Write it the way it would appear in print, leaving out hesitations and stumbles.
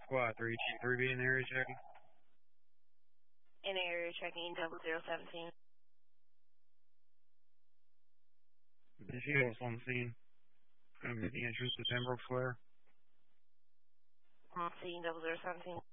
Squad 323 be in the area checking. In area checking 0017. Is she else on the scene? Gonna be the entrance to Pembroke Square. On scene 0017.